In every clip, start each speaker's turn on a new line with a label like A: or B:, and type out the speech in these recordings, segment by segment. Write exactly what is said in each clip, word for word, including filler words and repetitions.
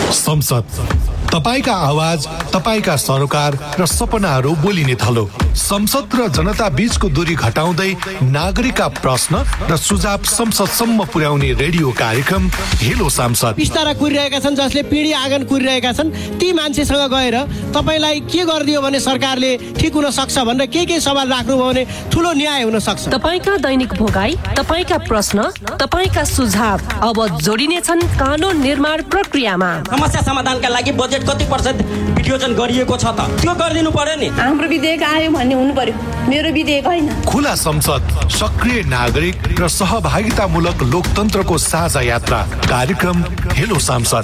A: संसद तपाईका आवाज, तपाईका सरोकार र सपनाहरू बोलिने थलो। संसद र जनता बीचको दूरी घटाउँदै नागरिकका प्रश्न र सुझाव संसदसम्म पुर्याउने रेडियो कार्यक्रम हेलो सांसद।
B: बिस्तारा कुरिरहेका छन्, जसले पिँढी आँगन कुरिरहेका छन्, ती मान्छेसँग गएर तपाईलाई के गरिदियो भने सरकारले ठिक हुन सक्छ भनेर के के सवाल राख्नुभयो भने ठुलो न्याय हुन सक्छ।
C: तपाईका दैनिक भोगाई, तपाईका प्रश्न, तपाईका सुझाव अब जोडिने छन् कानुन निर्माण प्रक्रियामा।
D: समस्या समाधानका लागि बजेट कति पर्सेन्ट विनियोजन गरिएको छ त त्यो गरिदिनु पर्यो नि।
E: हाम्रो विधेयक आयो भन्ने हुनु पर्यो, मेरो विधेयक होइन।
A: खुला संसद, सक्रिय नागरिक र सहभागितामूलक लोकतन्त्रको साझा यात्रा कार्यक्रम हेलो सांसद।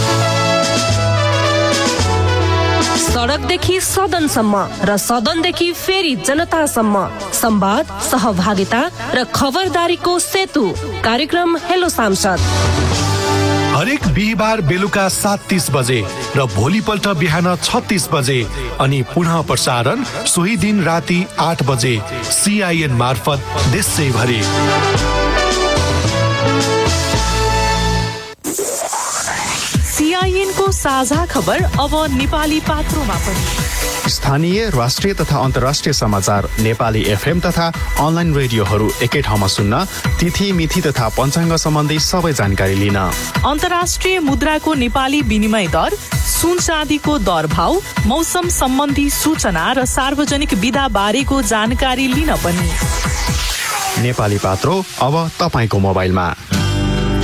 C: सडकदेखि सदनसम्म र सदनदेखि फेरि जनतासम्म संवाद, सहभागिता र खबरदारीको सेतु कार्यक्रम हेलो सांसद।
A: हरेक बिहिबार बेलुका सात तीस बजे र भोलिपल्ट बिहान छत्तीस बजे अनि पुनः प्रसारण सोही दिन राति आठ बजे सीआईएन मार्फत देशैभरि।
F: सीआईएन को साझा खबर अब नेपाली पात्रोमा पनि।
G: स्थानीय, राष्ट्रिय तथा अन्तर्राष्ट्रिय समाचार नेपाली एफएम तथा अनलाइन रेडियोहरू एकै ठाउँमा सुन्न, तिथि मिति तथा पञ्चाङ्ग सम्बन्धी सबै जानकारी लिन।
F: अन्तर्राष्ट्रिय मुद्राको नेपाली विनिमय दर, सुन चाँदीको दर भाव, मौसम सम्बन्धी सूचना र सार्वजनिक विधा बारेको जानकारी लिन पनि।
G: नेपाली पात्रो अब तपाईँको मोबाइलमा।